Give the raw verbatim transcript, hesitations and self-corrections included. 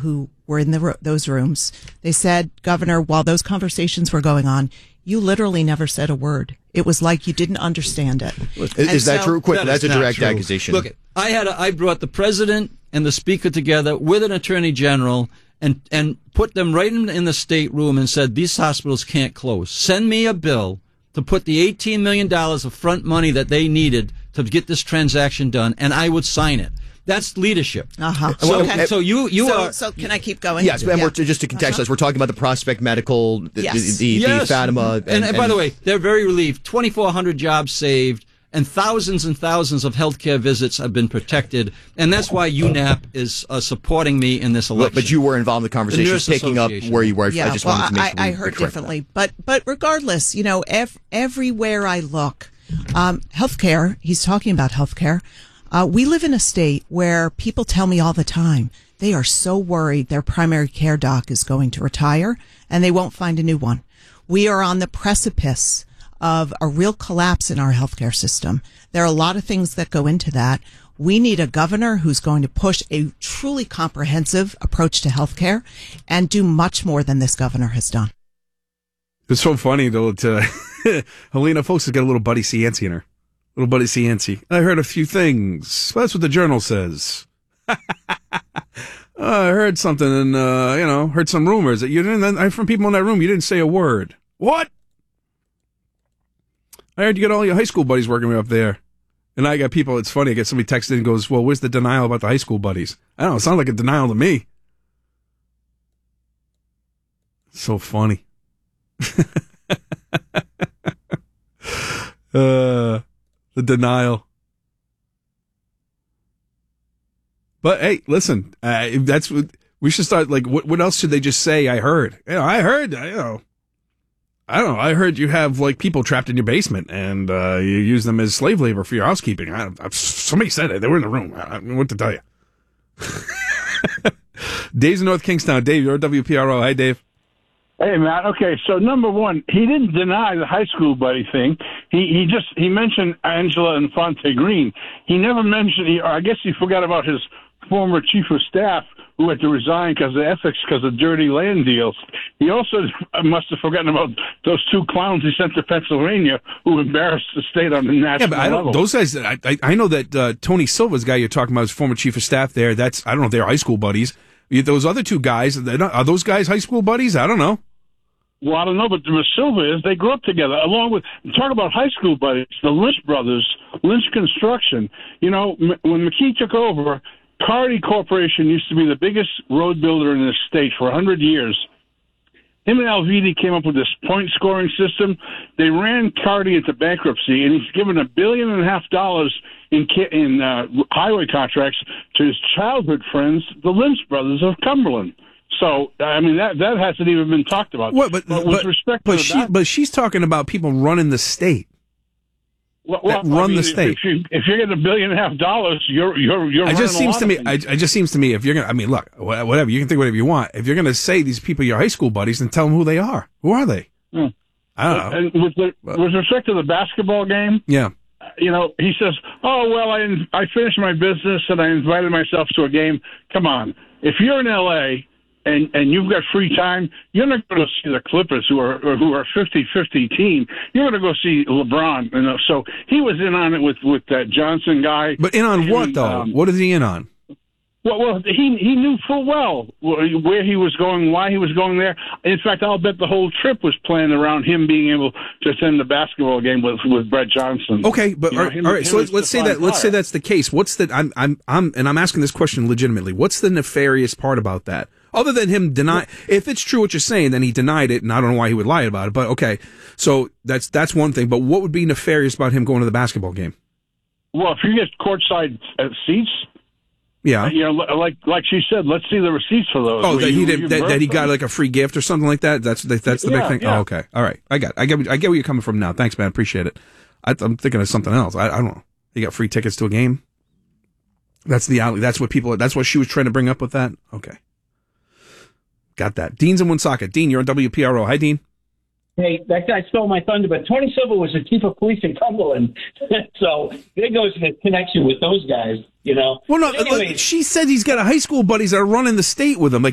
who were in the, those rooms. They said, Governor, while those conversations were going on, you literally never said a word. It was like you didn't understand it. Is, is that so, true? Quick, that that's a direct true. accusation. Look, I had a, I brought the president and the speaker together with an attorney general and and put them right in, in the state room and said, these hospitals can't close. Send me a bill to put the eighteen million dollars of front money that they needed to get this transaction done, and I would sign it. That's leadership. Uh-huh. So, okay. so you you so, are. So can I keep going? Yes, and yeah. we're just to contextualize. Uh-huh. We're talking about the Prospect Medical, the, yes. the, the, yes. the Fatima, and, and, and by and, the way, they're very relieved. twenty-four hundred jobs saved, and thousands and thousands of healthcare visits have been protected, and that's why U N A P is uh, supporting me in this election. But you were involved in the conversation, the picking up where you were. Yeah, I just well, wanted to make sure I, we, I heard we differently, that. but but regardless, you know, ev- everywhere I look, um, healthcare. He's talking about healthcare. Uh, we live in a state where people tell me all the time they are so worried their primary care doc is going to retire and they won't find a new one. We are on the precipice of a real collapse in our healthcare system. There are a lot of things that go into that. We need a governor who's going to push a truly comprehensive approach to healthcare and do much more than this governor has done. It's so funny, though, to Helena Folks has got a little Buddy Cianci in her. Little Buddy Cianci. I heard a few things. That's what the Journal says. uh, I heard something and, uh, you know, heard some rumors that you didn't, from people in that room, you didn't say a word. What? I heard you got all your high school buddies working me up there. And I got people, it's funny, I get somebody texted in and goes, well, where's the denial about the high school buddies? I don't know, it sounds like a denial to me. So funny. uh, the denial. But hey, listen, uh, that's what we should start. Like, what, what else should they just say? I heard, you know, I heard, you know, I don't know. I heard you have like people trapped in your basement and uh, you use them as slave labor for your housekeeping. I, I, somebody said it. They were in the room. I, I don't know what to tell you. Dave's in North Kingstown. Dave, you're W P R O. Hi, Dave. Hey, Matt. Okay, so number one, he didn't deny the high school buddy thing. He he just he mentioned Angela Infante Green. He never mentioned. He, or I guess he forgot about his former chief of staff who had to resign because of ethics, because of dirty land deals. He also must have forgotten about those two clowns he sent to Pennsylvania who embarrassed the state on the national yeah, but I don't, level. Those guys, I, I, I know that uh, Tony Silva's guy you're talking about is former chief of staff there. That's I don't know if they're high school buddies. Those other two guys, not, are those guys high school buddies? I don't know. Well, I don't know, but the Silva is, they grew up together, along with, talk about high school buddies, the Lynch brothers, Lynch Construction. You know, m- when McKee took over, Carty Corporation used to be the biggest road builder in the state for one hundred years. Him and Alviti came up with this point scoring system. They ran Carty into bankruptcy, and he's given a billion and a half dollars in in uh, highway contracts to his childhood friends, the Lynch brothers of Cumberland. So, I mean, that that hasn't even been talked about. What, but, but with but, respect but to she, that, but she's talking about people running the state. well, that well, run I mean, the state. If, you, if you're getting a billion and a half dollars, you're you're you're. It just running a seems lot to me. of I, it just seems to me if you're gonna. I mean, look, whatever you can think whatever you want. If you're gonna say these people are your high school buddies, then tell them who they are. Who are they? Hmm. I don't know. And with, the, with respect to the basketball game, Yeah. you know, he says, "Oh well, I I finished my business and I invited myself to a game." Come on, if you're in L A and and you've got free time, you're not going to see the Clippers, who are who are a fifty-fifty team. You're going to go see LeBron. You know, so he was in on it with with that Johnson guy. But in on and, what though? Um, What is he in on? Well, well, he he knew full well where he was going, why he was going there. In fact, I'll bet the whole trip was planned around him being able to attend the basketball game with with Brett Johnson. Okay, but You know, all, him- all right. him So let's, and let's say Stephon that. Let's say Clark. that's the case. What's the? I'm I'm I'm and I'm asking this question legitimately. What's the nefarious part about that? Other than him deny, if it's true what you're saying, then he denied it, and I don't know why he would lie about it. But okay, so that's that's one thing. But what would be nefarious about him going to the basketball game? Well, if you get courtside uh, seats, Yeah. you know, li- like like she said, let's see the receipts for those. Oh, Will that you- he will did you that, that he birth got them? like a free gift or something like that. That's the, that's the Yeah, big thing. yeah. Oh, okay, all right. I got I get I get where you're coming from now. Thanks, man. Appreciate it. I, I'm thinking of something else. I, I don't know. He got free tickets to a game. That's the alley. That's what people. That's what she was trying to bring up with that. Okay, got that. Dean's in Woonsocket. Dean, you're on W P R O. Hi, Dean. Hey, that guy stole my thunder, but Tony Silva was the chief of police in Cumberland. So there goes the connection with those guys, you know. Well, no, But anyways, like, she said he's got a high school buddies that are running the state with him. Like,